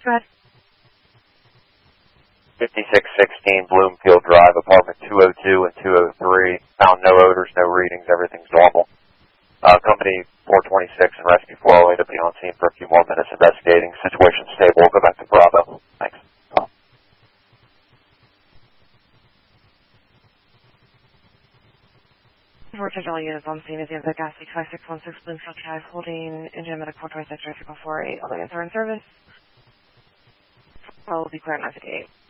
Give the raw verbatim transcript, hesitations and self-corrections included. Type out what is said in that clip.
Go ahead. fifty-six sixteen Bloomfield Drive, apartment two oh two and two oh three. Found no odors, no readings, everything's normal. Uh, company four twenty-six and rescue four oh eight will be on scene for a few more minutes investigating. Situation stable. We'll go back to Bravo. Thanks. Vortex all units on scene is the other gas leak five six one six Bloomfield Drive, holding engine medic four twenty-six traffic four eight, holding in service. Will be clear at nine fifty-eight.